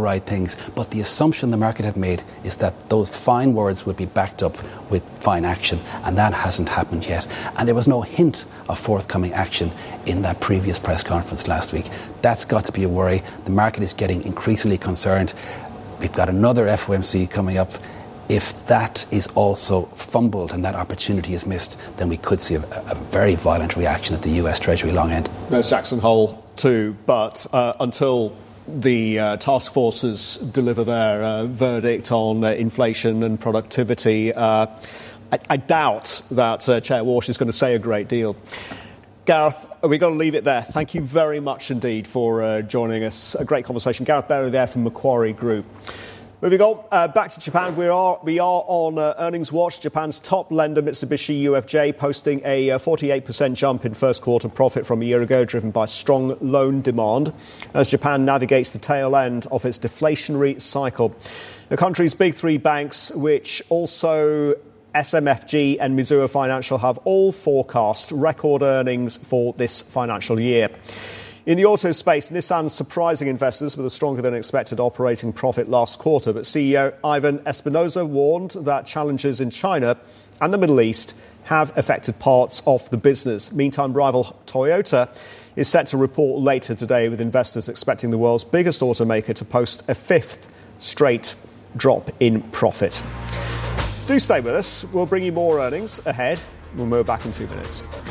right things. But the assumption the market had made is that those fine words would be backed up with fine action, and that hasn't happened yet. And there was no hint of forthcoming action in that previous press conference last week. That's got to be a worry. The market is getting increasingly concerned. We've got another FOMC coming up. If that is also fumbled and that opportunity is missed, then we could see a very violent reaction at the US Treasury long end. There's Jackson Hole too, but until the task forces deliver their verdict on inflation and productivity, I doubt that Chair Walsh is going to say a great deal. Gareth, we've got to leave it there. Thank you very much indeed for joining us. A great conversation. Gareth Berry there from Macquarie Group. Moving on, back to Japan, we are on earnings watch. Japan's top lender, Mitsubishi UFJ, posting a 48% jump in first quarter profit from a year ago, driven by strong loan demand as Japan navigates the tail end of its deflationary cycle. The country's big three banks, which also SMFG and Mizuho Financial, have all forecast record earnings for this financial year. In the auto space, Nissan surprising investors with a stronger than expected operating profit last quarter, but CEO Ivan Espinosa warned that challenges in China and the Middle East have affected parts of the business. Meantime, rival Toyota is set to report later today, with investors expecting the world's biggest automaker to post a fifth straight drop in profit. Do stay with us. We'll bring you more earnings ahead when we're back in 2 minutes.